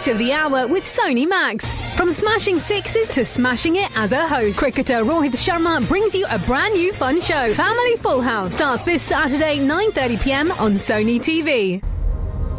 Fight of the Hour with Sony Max. From smashing sixes to smashing it as a host, cricketer Rohit Sharma brings you a brand new fun show. Family Full House starts this Saturday 9:30 p.m. on Sony TV.